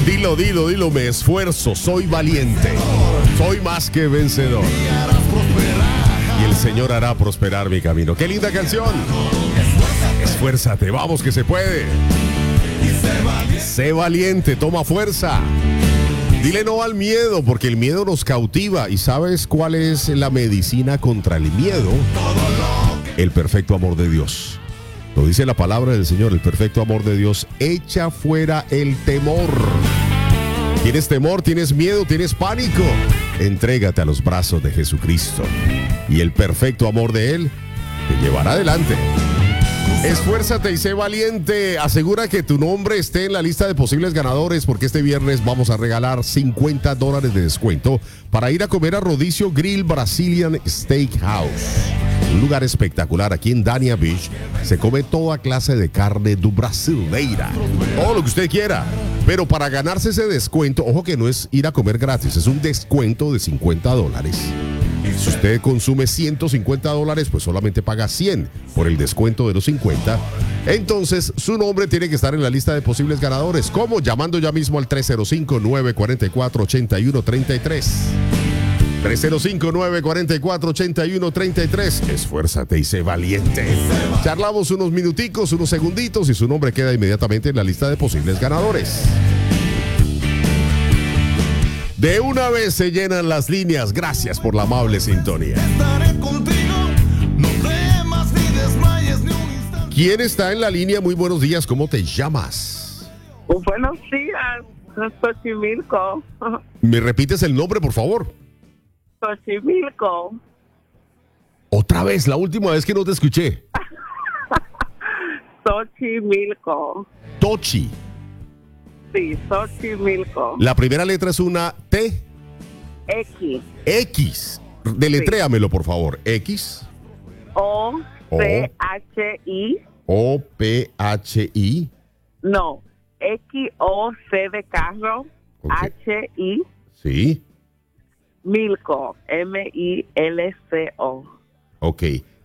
Dilo, dilo, dilo, me esfuerzo, soy valiente, soy más que vencedor. Y el Señor hará prosperar mi camino. ¡Qué linda canción! Esfuérzate, vamos que se puede. Sé valiente, toma fuerza. Dile no al miedo, porque el miedo nos cautiva. ¿Y sabes cuál es la medicina contra el miedo? El perfecto amor de Dios. Lo dice la palabra del Señor, el perfecto amor de Dios echa fuera el temor. ¿Tienes temor? ¿Tienes miedo? ¿Tienes pánico? Entrégate a los brazos de Jesucristo y el perfecto amor de Él te llevará adelante. Esfuérzate y sé valiente. Asegura que tu nombre esté en la lista de posibles ganadores, porque este viernes vamos a regalar $50 de descuento para ir a comer a Rodicio Grill Brazilian Steakhouse. Un lugar espectacular aquí en Dania Beach. Se come toda clase de carne do brasileira, todo lo que usted quiera. Pero para ganarse ese descuento, ojo que no es ir a comer gratis, es un descuento de $50. Si usted consume $150, pues solamente paga 100 por el descuento de los 50. Entonces, su nombre tiene que estar en la lista de posibles ganadores. ¿Cómo? Llamando ya mismo al 305-944-8133. 305-944-8133. Esfuérzate y sé valiente. Charlamos unos minuticos, unos segunditos y su nombre queda inmediatamente en la lista de posibles ganadores. De una vez se llenan las líneas. Gracias por la amable sintonía. ¿Quién está en la línea? Muy buenos días. ¿Cómo te llamas? Buenos días. Xochimilco. ¿Me repites el nombre, por favor? Xochimilco. Otra vez, la última vez que no te escuché. Xochimilco. Tochi. Sí, Xochimilco. La primera letra es una T. X. X. Deletréamelo, por favor. X. O-C-H-I. O-P-H-I. No. X-O-C de carro. Okay. H-I. Sí. Milco. M-I-L-C-O. Ok.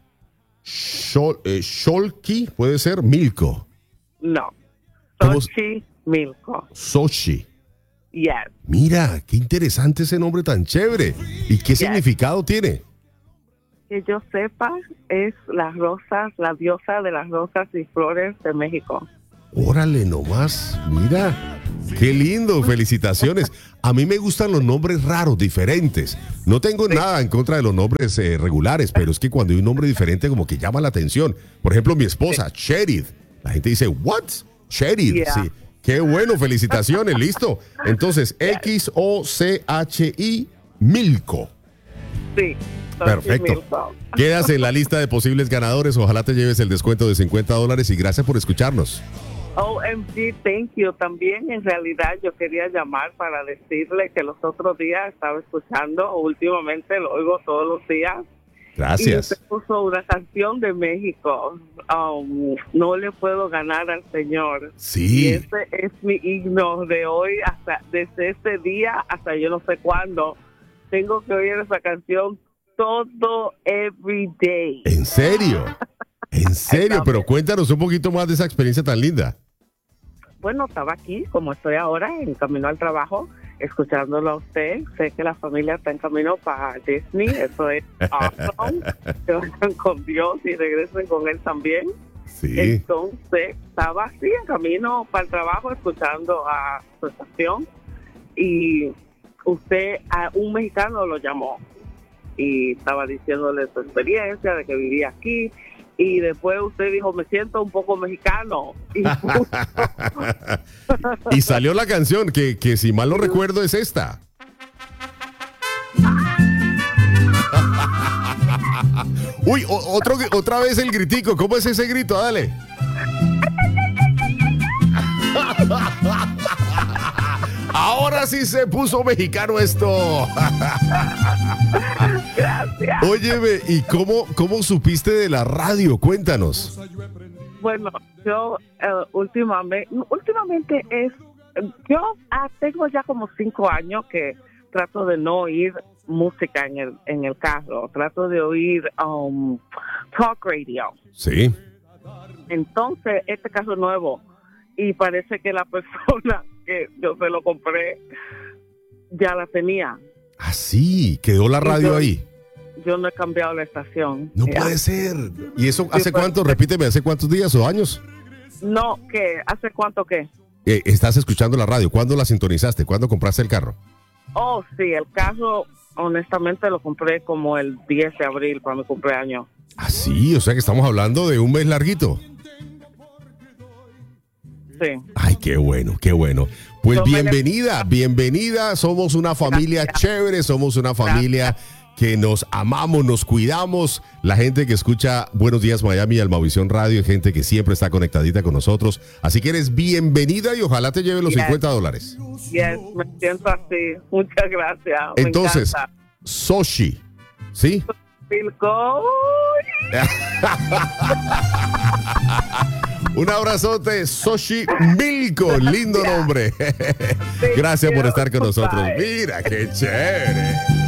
Sholki, puede ser Milko. No. ¿Cómo? Xochimilco. Sochi. Yes. Mira, qué interesante ese nombre tan chévere. ¿Y qué significado tiene? Que yo sepa, es las rosas, la diosa de las rosas y flores de México. Órale nomás, mira. Qué lindo, felicitaciones. A mí me gustan los nombres raros, diferentes. No tengo nada en contra de los nombres regulares, pero es que cuando hay un nombre diferente como que llama la atención. Por ejemplo, mi esposa, Sherid. La gente dice, ¿what? Sherid. Yeah. Sí. Qué bueno, felicitaciones, listo. Entonces, X-O-C-H-I, Milko. Sí. Perfecto. Milko. Quedas en la lista de posibles ganadores. Ojalá te lleves el descuento de $50 y gracias por escucharnos. OMG, thank you. También, en realidad, yo quería llamar para decirle que los otros días estaba escuchando, o últimamente lo oigo todos los días. Gracias. Y usted puso una canción de México. No le puedo ganar al Señor. Sí. Y ese es mi himno de hoy, hasta desde ese día hasta yo no sé cuándo. Tengo que oír esa canción todo, every day. ¿En serio? ¿En serio? Pero cuéntanos un poquito más de esa experiencia tan linda. Bueno, estaba aquí, como estoy ahora, en camino al trabajo, escuchándolo a usted. Sé que la familia está en camino para Disney. Eso es awesome. Que vayan con Dios y regresen con Él también. Sí. Entonces, estaba así en camino para el trabajo, escuchando a su estación. Y usted, a un mexicano lo llamó. Y estaba diciéndole su experiencia de que vivía aquí. Y después usted dijo, me siento un poco mexicano. Y salió la canción, que si mal no recuerdo es esta. Uy, otra vez el gritico. ¿Cómo es ese grito? Dale. Ahora sí se puso mexicano esto. Gracias. Óyeme, ¿y cómo supiste de la radio? Cuéntanos. Bueno, yo últimamente yo tengo ya como 5 años que trato de no oír música en el carro. Trato de oír talk radio. Sí. Entonces, este carro nuevo, y parece que la persona que yo se lo compré, ya la tenía. Ah, sí, quedó la radio ahí. Yo no he cambiado la estación. No ya. puede ser. ¿Y eso hace Sí, pues, cuánto? Repíteme, ¿hace cuántos días o años? No, ¿qué? ¿Hace cuánto qué? Estás escuchando la radio. ¿Cuándo la sintonizaste? ¿Cuándo compraste el carro? Oh, sí, el carro, honestamente, lo compré como el 10 de abril, para mi cumpleaños. Ah, sí, o sea que estamos hablando de un mes larguito. Sí. Ay, qué bueno, qué bueno. Pues Yo bienvenida. Somos una familia chévere, somos una familia que nos amamos, nos cuidamos. La gente que escucha Buenos Días Miami y Almavisión Radio, gente que siempre está conectadita con nosotros. Así que eres bienvenida y ojalá te lleve los $50. Yes, me siento así. Muchas gracias. Entonces, me encanta. Soshi, ¿sí? Pilco. Un abrazote, Soshi Milko, lindo nombre. Gracias por estar con nosotros. Mira, qué chévere.